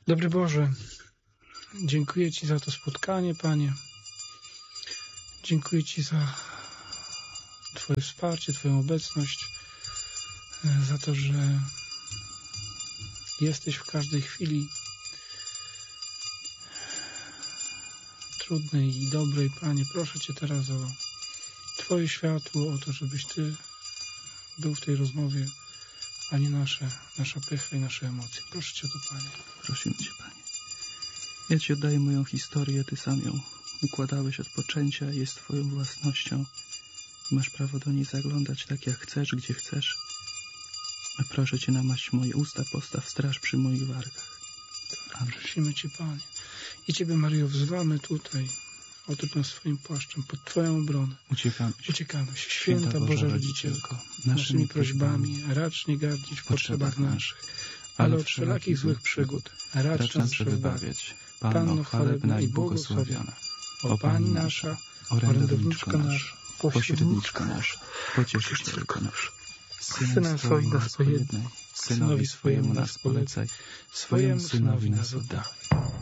Dobry Boże, dziękuję Ci za to spotkanie, Panie. Dziękuję Ci za Twoje wsparcie, Twoją obecność, za to, że jesteś w każdej chwili trudnej i dobrej. Panie, proszę Cię teraz o Twoje światło, o to, żebyś Ty był w tej rozmowie, a nie nasza pycha i nasze emocje. Proszę Cię o to, Panie. Prosimy Cię, Panie. Ja Ci oddaję moją historię, Ty sam ją układałeś od poczęcia, jest Twoją własnością. Masz prawo do niej zaglądać tak, jak chcesz, gdzie chcesz. A proszę Cię, namaść moje usta, postaw straż przy moich wargach. Amen. Prosimy Cię, Panie. I Ciebie, Maryjo, wzywamy tutaj. Otocz nas swoim płaszczem, pod Twoją obronę. Uciekamy się. Święta Boża Rodzicielko, naszymi prośbami racz nie gardzić w potrzebach naszych, ale od wszelakich złych przygód racz nas wybawiać. Panno chwalebna i błogosławiona, o Pani nasza, orędowniczko nasza, pośredniczka nasza, pocieszycielko nasza. Synem swoim nas pojednaj, Synowi swojemu nas polecaj, swojemu Synowi nas oddawaj.